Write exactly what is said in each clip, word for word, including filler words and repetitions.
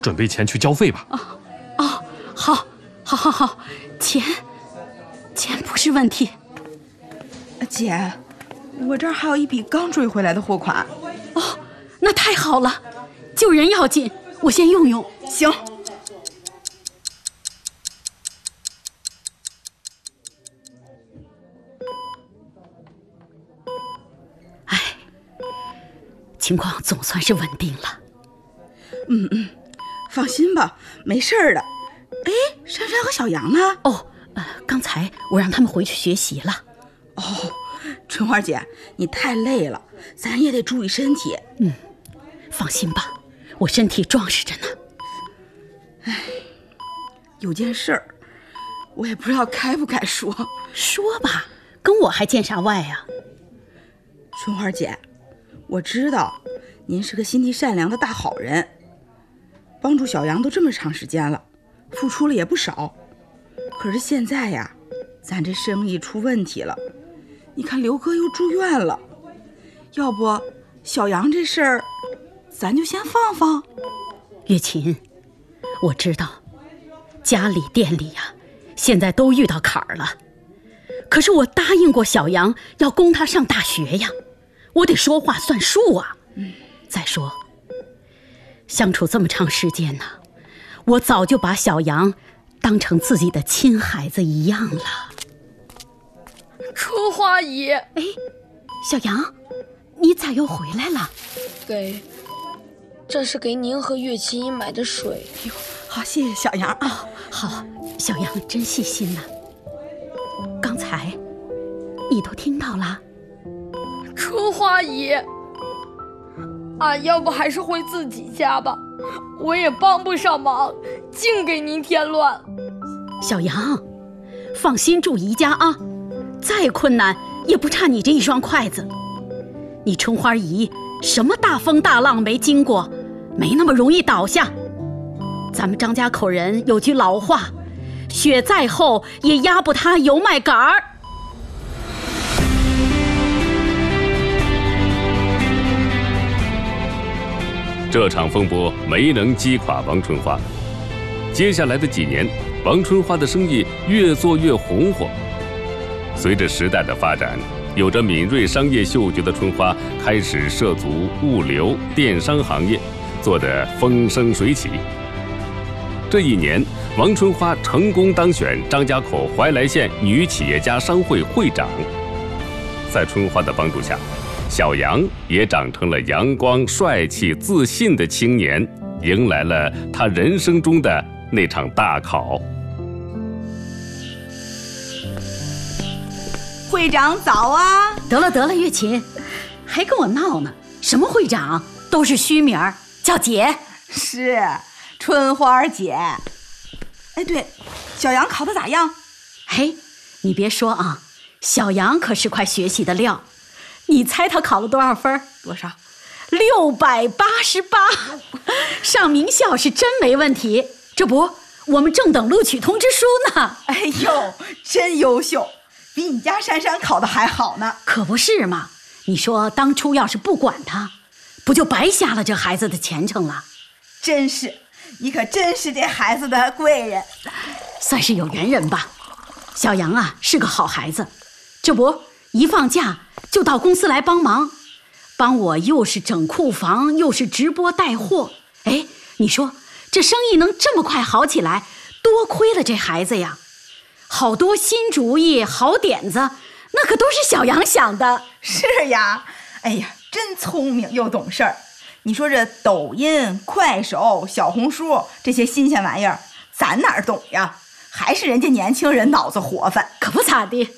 准备钱去交费吧。 哦哦，好，好，好，好，钱，钱不是问题。 姐，我这儿还有一笔刚追回来的货款。 哦，那太好了，救人要紧，我先用用。 行。 哎，情况总算是稳定了。 嗯嗯，放心吧，没事儿的。哎，珊珊和小杨呢？ 哦，呃，刚才我让他们回去学习了。 哦，春花姐，你太累了，咱也得注意身体。 嗯，放心吧，我身体壮实着呢。 哎，有件事儿，我也不知道该不该说。 说吧，跟我还见啥外呀？ 春花姐，我知道您是个心地善良的大好人，帮助小杨都这么长时间了，付出了也不少。可是现在呀，咱这生意出问题了，你看刘哥又住院了，要不小杨这事儿咱就先放放。 月琴，我知道家里店里呀现在都遇到坎儿了，可是我答应过小杨要供他上大学呀，我得说话算数啊。 嗯， 再说相处这么长时间呢，我早就把小杨当成自己的亲孩子一样了。 春花姨， 哎，小杨，你咋又回来了？ 给，这是给您和岳琴姨买的水。 哟，好，谢谢小杨啊。 哦，好，小杨真细心呐。刚才你都听到了？ 春花姨，俺要不还是回自己家吧，我也帮不上忙，净给您添乱。 小杨，放心住姨家啊，再困难也不差你这一双筷子。你春花姨什么大风大浪没经过，没那么容易倒下。咱们张家口人有句老话，雪再厚也压不塌油麦秆儿。 这场风波没能击垮王春花，接下来的几年，王春花的生意越做越红火。随着时代的发展，有着敏锐商业嗅觉的春花开始涉足物流、电商行业，做得风生水起。这一年，王春花成功当选张家口怀来县女企业家商会会长。在春花的帮助下，小杨也长成了阳光、帅气、自信的青年，迎来了他人生中的那场大考。 会长早啊！ 得了得了，月琴，还跟我闹呢？什么会长，都是虚名，叫姐。 是春花姐。哎，对，小杨考得咋样？ 嘿，你别说啊，小杨可是块学习的料。你猜他考了多少分？ 多少？ 六百八十八，上名校是真没问题。这不，我们正等录取通知书呢。 哎呦，真优秀，比你家珊珊考的还好呢。 可不是嘛？你说当初要是不管他，不就白瞎了这孩子的前程了？ 真是，你可真是这孩子的贵人， 算是有缘人吧。小杨啊，是个好孩子，这不一放假就到公司来帮忙，帮我又是整库房，又是直播带货。哎，你说这生意能这么快好起来，多亏了这孩子呀！好多新主意、好点子，那可都是小杨想的。 是呀，哎呀，真聪明又懂事儿。你说这抖音、快手、小红书这些新鲜玩意儿，咱哪儿懂呀？还是人家年轻人脑子活泛， 可不咋地。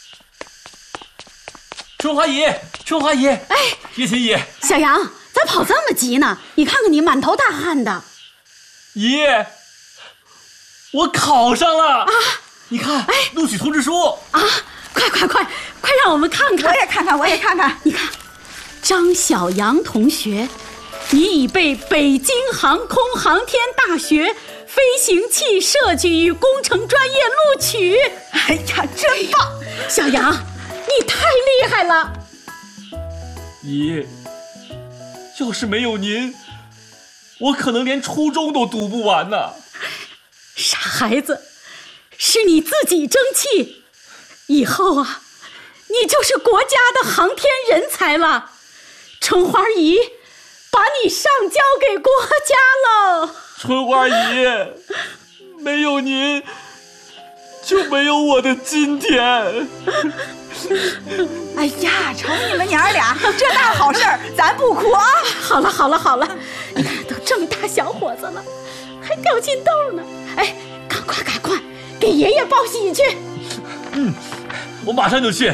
春花姨，春花姨，哎，月琴姨， 小杨，咋跑这么急呢？你看看你满头大汗的。 姨，我考上了啊！你看，哎，录取通知书啊！快快快快让我们看看！ 我也看看，我也看看。 你看，张小杨同学，你已被北京航空航天大学飞行器设计与工程专业录取。 哎呀，真棒！ 小杨，你太厉害了！ 姨，要是没有您， 我可能连初中都读不完呢。 傻孩子，是你自己争气，以后啊，你就是国家的航天人才了。春花姨把你上交给国家了。 春花姨，没有您就没有我的今天。 哎呀，瞅你们娘儿俩这大好事儿，咱不哭啊！ 好了好了好了，你看都这么大小伙子了，还掉进豆呢。哎，赶快赶快，给爷爷报喜去。 嗯，我马上就去。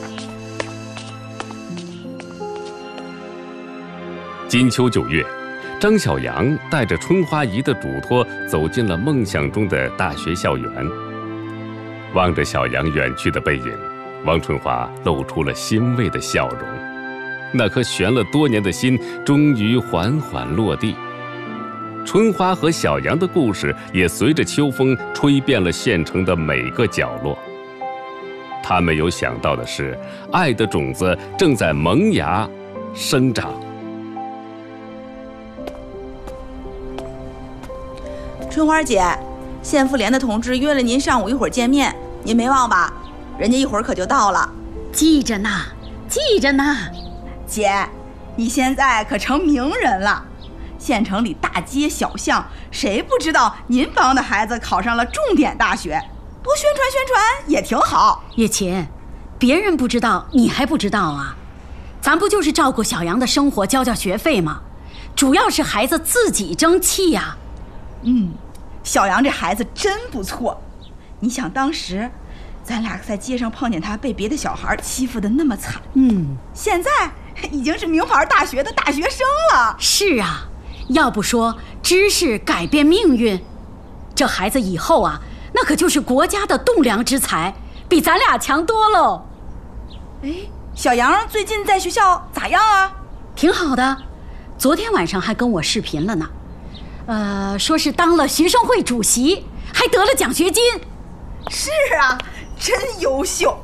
金秋九月，张小阳带着春花姨的嘱托走进了梦想中的大学校园。望着小阳远去的背影，王春花露出了欣慰的笑容。那颗悬了多年的心终于缓缓落地。春花和小阳的故事也随着秋风吹遍了县城的每个角落。他没有想到的是，爱的种子正在萌芽生长。 春花姐，县妇联的同志约了您上午一会儿见面，您没忘吧？人家一会儿可就到了。 记着呢，记着呢。 姐，你现在可成名人了，县城里大街小巷，谁不知道您帮的孩子考上了重点大学？多宣传宣传也挺好。 月琴，别人不知道，你还不知道啊？咱不就是照顾小阳的生活，交交学费吗？主要是孩子自己争气呀。 嗯，小阳这孩子真不错。你想当时咱俩在街上碰见他被别的小孩欺负得那么惨， 嗯， 现在已经是名牌大学的大学生了。 是啊，要不说知识改变命运，这孩子以后啊，那可就是国家的栋梁之才，比咱俩强多喽。 哎，小阳最近在学校咋样啊？ 挺好的，昨天晚上还跟我视频了呢。呃，说是当了学生会主席，还得了奖学金。 是啊，真优秀。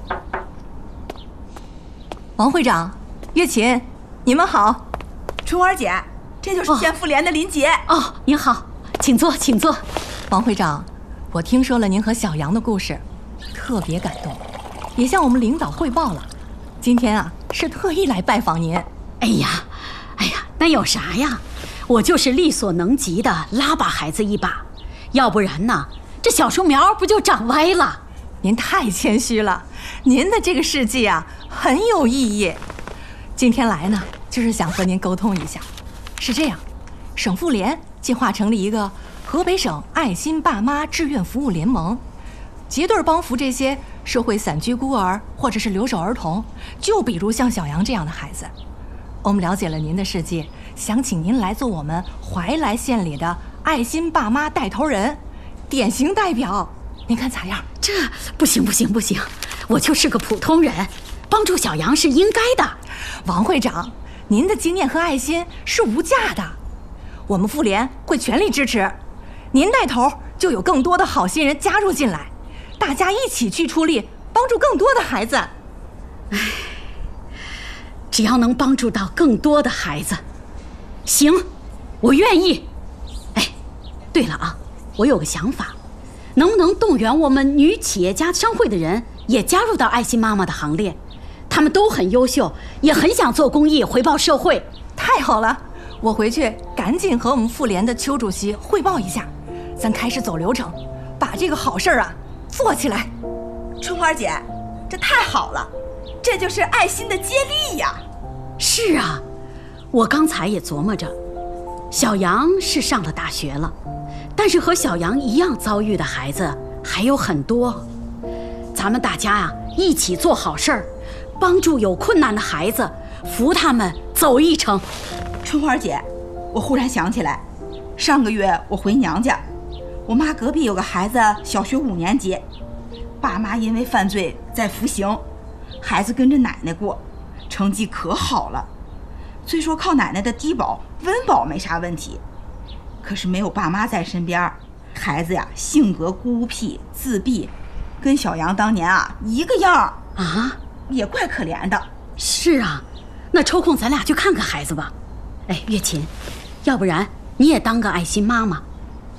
王会长，月琴，你们好。 春花姐，这就是县妇联的林杰。 哦，哦，您好，请坐，请坐。 王会长，我听说了您和小阳的故事，特别感动，也向我们领导汇报了。今天啊，是特意来拜访您。 哎呀，哎呀，那有啥呀？我就是力所能及的拉把孩子一把，要不然呢，这小树苗不就长歪了？ 您太谦虚了，您的这个事迹啊很有意义。今天来呢，就是想和您沟通一下。是这样，省妇联计划成立一个河北省爱心爸妈志愿服务联盟，结对帮扶这些社会散居孤儿或者是留守儿童，就比如像小阳这样的孩子。我们了解了您的事迹，想请您来做我们怀来县里的爱心爸妈带头人，典型代表，您看咋样？ 这不行不行不行，我就是个普通人，帮助小阳是应该的。 王会长，您的经验和爱心是无价的，我们妇联会全力支持。您带头，就有更多的好心人加入进来，大家一起去出力，帮助更多的孩子。 唉，只要能帮助到更多的孩子，行，我愿意。哎，对了啊，我有个想法，能不能动员我们女企业家商会的人也加入到爱心妈妈的行列？他们都很优秀，也很想做公益，回报社会。 太好了，我回去赶紧和我们妇联的邱主席汇报一下，咱开始走流程，把这个好事啊做起来。 春花姐，这太好了，这就是爱心的接力呀。 是啊，我刚才也琢磨着，小阳是上了大学了，但是和小阳一样遭遇的孩子还有很多。咱们大家啊，一起做好事儿，帮助有困难的孩子，扶他们走一程。 春花姐，我忽然想起来，上个月我回娘家，我妈隔壁有个孩子小学五年级，爸妈因为犯罪在服刑，孩子跟着奶奶过，成绩可好了。虽说靠奶奶的低保温饱没啥问题，可是没有爸妈在身边，孩子呀性格孤僻自闭，跟小阳当年啊一个样啊， 也怪可怜的。 是啊，那抽空咱俩去看看孩子吧。哎，月琴，要不然你也当个爱心妈妈，